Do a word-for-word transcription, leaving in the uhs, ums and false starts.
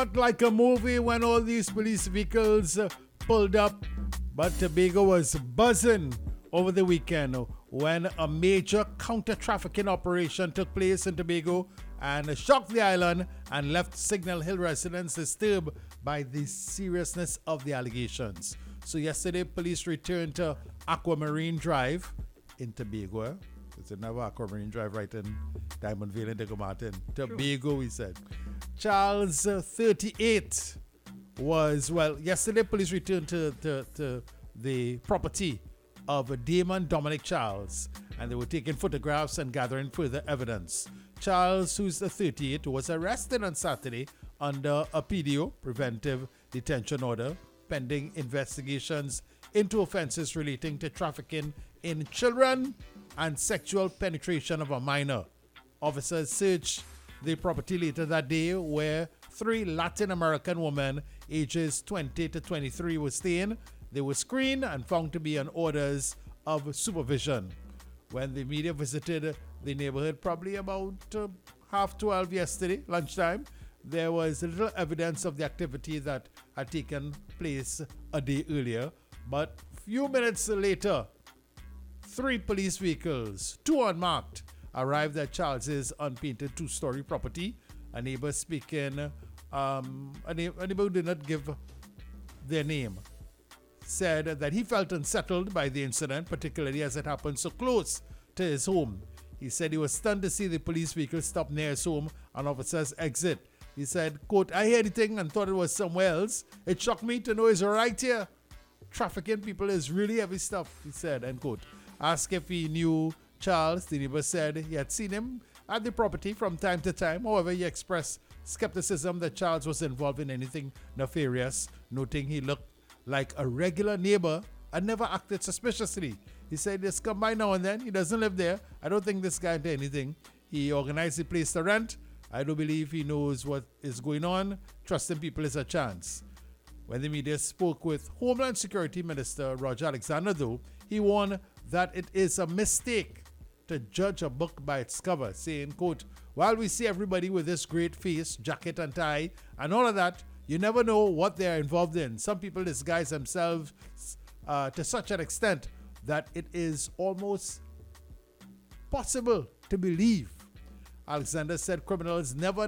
shot like a movie when all these police vehicles uh, pulled up. But Tobago was buzzing over the weekend when a major counter-trafficking operation took place in Tobago and shocked the island and left Signal Hill residents disturbed by the seriousness of the allegations. So yesterday, police returned to Aquamarine Drive in Tobago. It's another Aquamarine Drive right in Diamond Vale in Diego Martin. Tobago, we said. Charles, uh, thirty-eight, was, well, yesterday police returned to, to, to the property of Damon Dominic Charles, and they were taking photographs and gathering further evidence. Charles, who's the thirty-eight, was arrested on Saturday under a P D O, preventive detention order, pending investigations into offenses relating to trafficking in children and sexual penetration of a minor. Officers searched the property later that day where three Latin American women ages twenty to twenty-three were staying. They were screened and found to be on orders of supervision. When the media visited the neighborhood, probably about uh, half twelve yesterday, lunchtime, there was little evidence of the activity that had taken place a day earlier. But few minutes later, three police vehicles, two unmarked, arrived at Charles's unpainted two-story property. A neighbor speaking, um, a, na- a neighbor who did not give their name, said that he felt unsettled by the incident, particularly as it happened so close to his home. He said he was stunned to see the police vehicle stop near his home and officers exit. He said, quote, "I heard the thing and thought it was somewhere else. It shocked me to know it's right here. Trafficking people is really heavy stuff," he said, end quote. Asked if he knew Charles, the neighbor said he had seen him at the property from time to time. However, he expressed skepticism that Charles was involved in anything nefarious, noting he looked like a regular neighbor and never acted suspiciously. He said, "Just come by now and then. He doesn't live there. I don't think this guy did anything. He organized the place to rent. I do believe he knows what is going on. Trusting people is a chance." When the media spoke with Homeland Security Minister Roger Alexander, though, he warned that it is a mistake to judge a book by its cover, saying, quote, "While we see everybody with this great face, jacket and tie, and all of that, you never know what they're involved in. Some people disguise themselves uh, to such an extent that it is almost possible to believe." Alexander said criminals never